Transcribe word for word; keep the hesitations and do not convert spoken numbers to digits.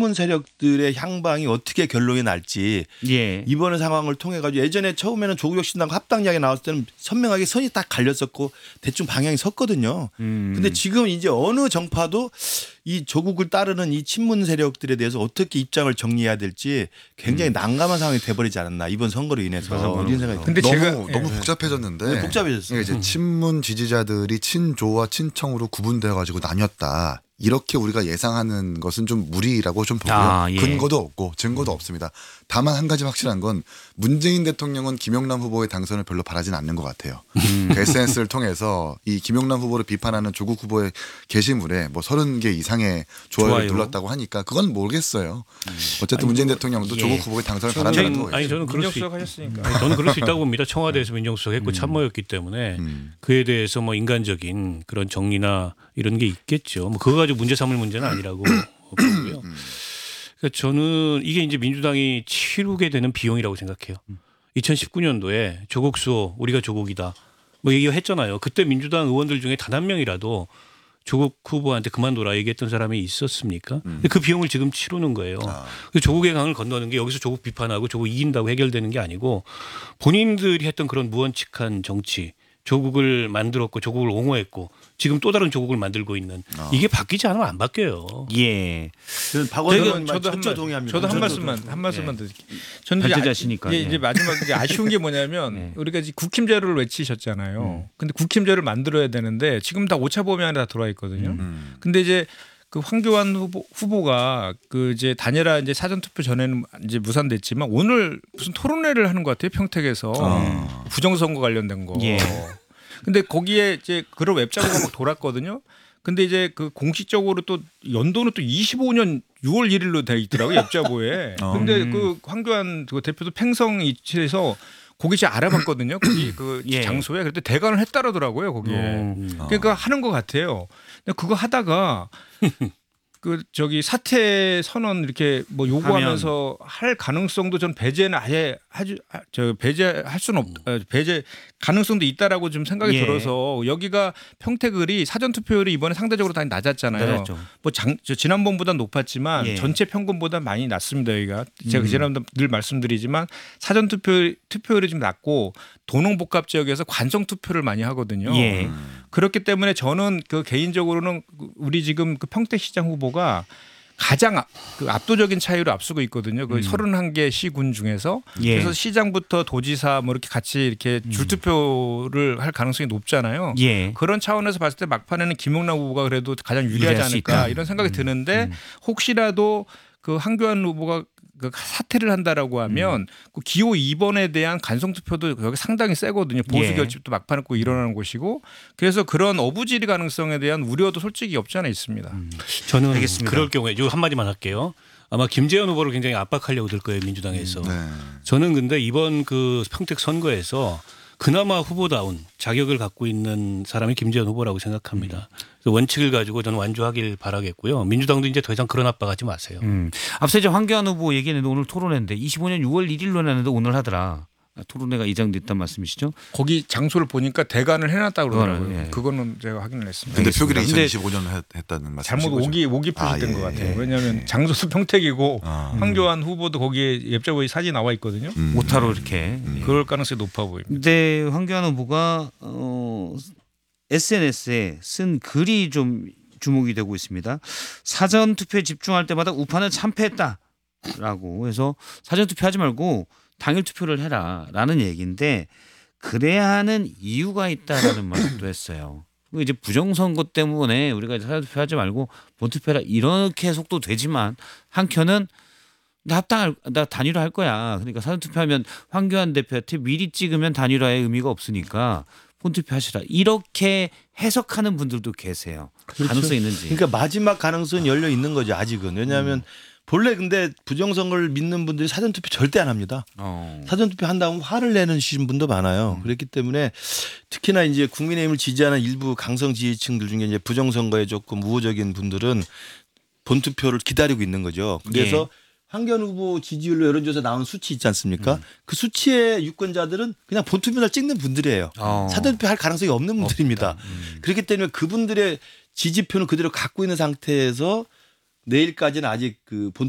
친문 세력들의 향방이 어떻게 결론이 날지 예. 이번의 상황을 통해 가지고 예전에 처음에는 조국 신당과 합당 이야기 나왔을 때는 선명하게 선이 딱 갈렸었고 대충 방향이 섰거든요. 음. 근데 지금 이제 어느 정파도 이 조국을 따르는 이 친문 세력들에 대해서 어떻게 입장을 정리해야 될지 굉장히 음. 난감한 상황이 돼버리지 않았나 이번 선거로 인해서 이런 생각이 근데 듭니다. 제가 너무, 너무 예. 복잡해졌는데 네, 복잡해졌어요. 이게 이제 친문 지지자들이 친조와 친청으로 구분되어 가지고 나뉘었다. 이렇게 우리가 예상하는 것은 좀 무리라고 좀 보고요. 아, 예. 근거도 없고 증거도 없습니다. 다만 한 가지 확실한 건 문재인 대통령은 김영남 후보의 당선을 별로 바라진 않는 것 같아요. 음. 그 에스엔에스를 통해서 이 김영남 후보를 비판하는 조국 후보의 게시물에 뭐 서른 개 이상의 좋아요를 좋아요. 눌렀다고 하니까 그건 모르겠어요. 음. 어쨌든 아니, 문재인 뭐, 대통령도 예. 조국 후보의 당선을 저는- 바란다는 저는- 거예요. 아니 저는 그럴 수 있, 민정수석 하셨으니까. 아니, 저는 그럴 수 있다고 봅니다. 청와대에서 민정수석 했고 참모였기 때문에 음. 그에 대해서 뭐 인간적인 그런 정리나 이런 게 있겠죠. 뭐 그거 가지고 문제 삼을 문제는 아니라고 보고요. 그러니까 저는 이게 이제 민주당이 치르게 되는 비용이라고 생각해요. 이천십구 년도에 조국 수호 우리가 조국이다 뭐 얘기했잖아요. 그때 민주당 의원들 중에 단 한 명이라도 조국 후보한테 그만둬라 얘기했던 사람이 있었습니까? 근데 그 비용을 지금 치르는 거예요. 아. 그래서 조국의 강을 건너는 게 여기서 조국 비판하고 조국 이긴다고 해결되는 게 아니고 본인들이 했던 그런 무원칙한 정치, 조국을 만들었고 조국을 옹호했고 지금 또 다른 조국을 만들고 있는 아. 이게 바뀌지 않으면 안 바뀌어요. 예. 저는 박원순 저도, 말 저도 한 철저 말, 동의합니다. 저도 한 철저 말씀만 동의. 한 말씀만 예. 더 드릴게요. 저는 이제, 발제자시니까, 아, 이제, 예. 이제 마지막 이제 아쉬운 게 뭐냐면 예. 우리가 이제 국힘제를 외치셨잖아요. 근데 국힘제를 만들어야 되는데 지금 다 오차 범위 안에 다 들어와 있거든요. 음. 근데 이제 그 황교안 후보, 후보가 그 이제 단일화 이제 사전 투표 전에는 이제 무산됐지만 오늘 무슨 토론회를 하는 것 같아요. 평택에서 아. 부정선거 관련된 거. 예. 근데 거기에 이제 그런 웹자료가 막 돌았거든요. 근데 이제 그 공식적으로 또 연도는 또 이십오 년 유월 일일로 돼 있더라고요. 웹자보에. 어. 근데 음. 그 황교안 그 대표도 팽성 이치에서 거기 제가 알아봤거든요. 거기 그 예. 장소에. 그때 대관을 했다라더라고요. 거기에. 음. 그러니까 하는 것 같아요. 근데 그거 하다가 그 저기 사퇴 선언 이렇게 뭐 요구하면서 할 가능성도 전 배제는 아예 하지 저 배제할 수는 없 어, 배제 가능성도 있다라고 좀 생각이 예. 들어서 여기가 평택을이 사전 투표율이 이번에 상대적으로 많이 낮았잖아요. 낮았죠. 뭐 장, 저 지난번보다 높았지만 예. 전체 평균보다 많이 낮습니다. 여기가 제가 음. 지난번 늘 말씀드리지만 사전 투표 투표율이 좀 낮고 도농복합 지역에서 관성 투표를 많이 하거든요. 예. 그렇기 때문에 저는 그 개인적으로는 우리 지금 그 평택시장 후보가 가장 앞, 그 압도적인 차이로 앞서고 있거든요. 그 서른한 개 시군 중에서 예. 그래서 시장부터 도지사 뭐 이렇게 같이 이렇게 줄투표를 할 가능성이 높잖아요. 예. 그런 차원에서 봤을 때 막판에는 김용남 후보가 그래도 가장 유리하지 유리할 수 않을까 있다. 이런 생각이 음. 드는데 음. 혹시라도 그 황교안 후보가 그 사퇴를 한다라고 하면 그 기호 이 번에 대한 간성 투표도 여기 상당히 세거든요. 보수 예. 결집도 막판에 꼭 일어나는 곳이고 그래서 그런 어부지리 가능성에 대한 우려도 솔직히 없지 않아 있습니다. 저는 알겠습니다. 그럴 경우에 요 한마디만 할게요. 아마 김재현 후보를 굉장히 압박하려고 들 거예요. 민주당에서. 네. 저는 근데 이번 그 평택 선거에서 그나마 후보다운 자격을 갖고 있는 사람이 김재현 후보라고 생각합니다. 그래서 원칙을 가지고 저는 완주하길 바라겠고요. 민주당도 이제 더 이상 그런 압박하지 마세요. 음. 앞서 이제 황교안 후보 얘기했는데 오늘 토론회인데 이십오 년 유월 일일로 했는데 오늘 하더라. 토론회가 이장됐단 말씀이시죠? 거기 장소를 보니까 대관을 해놨다고 그러더라고요. 그거는, 예. 그거는 제가 확인을 했습니다. 근데 알겠습니다. 표결이 근데 이천이십오 년 했, 했다는 말씀이시죠? 잘못 오기 오기 표시된 아, 예, 것 같아요. 예. 왜냐하면 장소도 평택이고 아. 황교안 후보도 거기에 웹자보에 사진이 나와 있거든요. 음. 오타로 이렇게. 그럴 가능성이 높아 보입니다. 근데 황교안 후보가 어, 에스엔에스에 쓴 글이 좀 주목이 되고 있습니다. 사전 투표에 집중할 때마다 우파는 참패했다라고 해서 사전 투표하지 말고 당일 투표를 해라라는 얘기인데 그래야 하는 이유가 있다라는 말도 했어요. 이제 부정선거 때문에 우리가 사전 투표하지 말고 본투표라 이렇게 속도 되지만 한켠은 나 합당할 나 단일화 할 거야. 그러니까 사전 투표하면 황교안 대표한테 미리 찍으면 단일화의 의미가 없으니까 본투표 하시라. 이렇게 해석하는 분들도 계세요. 가능성 있는지. 그러니까 마지막 가능성은 열려 있는 거죠. 아직은. 왜냐하면 본래 근데 부정선거를 믿는 분들이 사전투표 절대 안 합니다. 어. 사전투표 한다면 화를 내는 분도 많아요. 그렇기 때문에 특히나 이제 국민의힘을 지지하는 일부 강성 지지층들 중에 이제 부정선거에 조금 우호적인 분들은 본투표를 기다리고 있는 거죠. 그래서 예. 황교안 후보 지지율로 여론조사 나온 수치 있지 않습니까? 음. 그 수치의 유권자들은 그냥 본투표를 찍는 분들이에요. 어. 사전투표 할 가능성이 없는 분들입니다. 음. 그렇기 때문에 그분들의 지지표는 그대로 갖고 있는 상태에서 내일까지는 아직 그 본